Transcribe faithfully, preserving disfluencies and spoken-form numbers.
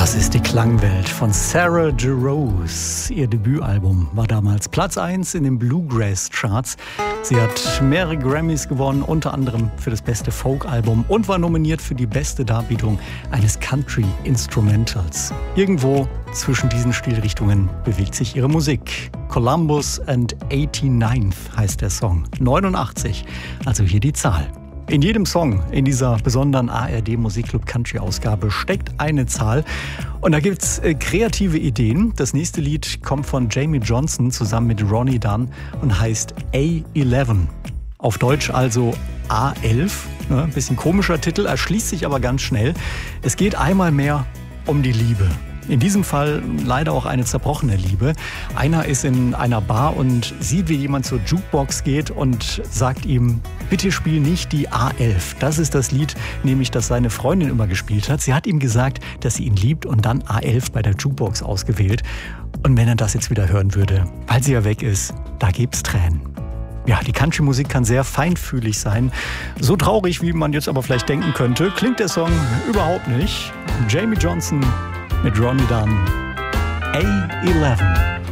Das ist die Klangwelt von Sarah Jarosz. Ihr Debütalbum war damals Platz eins in den Bluegrass-Charts. Sie hat mehrere Grammys gewonnen, unter anderem für das beste Folk-Album und war nominiert für die beste Darbietung eines Country-Instrumentals. Irgendwo zwischen diesen Stilrichtungen bewegt sich ihre Musik. Columbus and eighty-ninth heißt der Song. neunundachtzig, also hier die Zahl. In jedem Song in dieser besonderen A R D Musikclub Country Ausgabe steckt eine Zahl. Und da gibt's äh, kreative Ideen. Das nächste Lied kommt von Jamie Johnson zusammen mit Ronnie Dunn und heißt A elf. Auf Deutsch also A elf. Ne? Ein bisschen komischer Titel, erschließt sich aber ganz schnell. Es geht einmal mehr um die Liebe. In diesem Fall leider auch eine zerbrochene Liebe. Einer ist in einer Bar und sieht, wie jemand zur Jukebox geht und sagt ihm, bitte spiel nicht die A elf. Das ist das Lied, nämlich das seine Freundin immer gespielt hat. Sie hat ihm gesagt, dass sie ihn liebt und dann A elf bei der Jukebox ausgewählt. Und wenn er das jetzt wieder hören würde, weil sie ja weg ist, da gibt's Tränen. Ja, die Country-Musik kann sehr feinfühlig sein. So traurig, wie man jetzt aber vielleicht denken könnte, klingt der Song überhaupt nicht. Jamie Johnson mit Ronnie Dunn, A elf.